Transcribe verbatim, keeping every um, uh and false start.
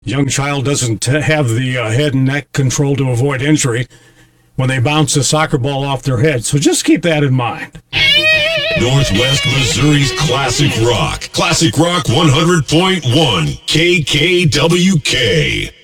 Young child doesn't have the uh, head and neck control to avoid injury when they bounce a soccer ball off their head. So just keep that in mind. Northwest Missouri's Classic Rock. Classic Rock one hundred point one K K W K.